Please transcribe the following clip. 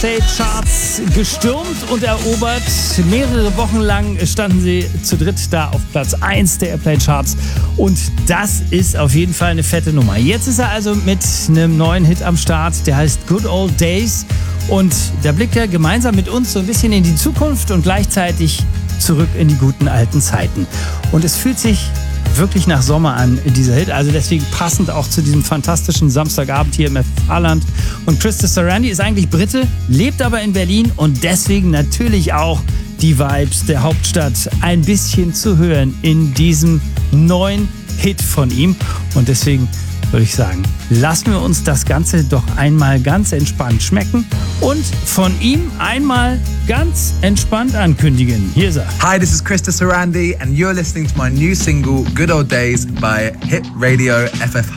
Airplay-Charts gestürmt und erobert. Mehrere Wochen lang standen sie zu dritt da auf Platz 1 der Airplay-Charts. Und das ist auf jeden Fall eine fette Nummer. Jetzt ist er also mit einem neuen Hit am Start, der heißt Good Old Days. Und da blickt er gemeinsam mit uns so ein bisschen in die Zukunft und gleichzeitig zurück in die guten alten Zeiten. Und es fühlt sich wirklich nach Sommer an, dieser Hit. Also deswegen passend auch zu diesem fantastischen Samstagabend hier im FH-Land. Und Krista Sarandon ist eigentlich Brite, lebt aber in Berlin und deswegen natürlich auch die Vibes der Hauptstadt ein bisschen zu hören in diesem neuen Hit von ihm. Und deswegen würde ich sagen, lassen wir uns das Ganze doch einmal ganz entspannt schmecken und von ihm einmal ganz entspannt ankündigen. Hier ist er. Hi, this is Krista Sarandon and you're listening to my new single Good Old Days by Hit Radio FF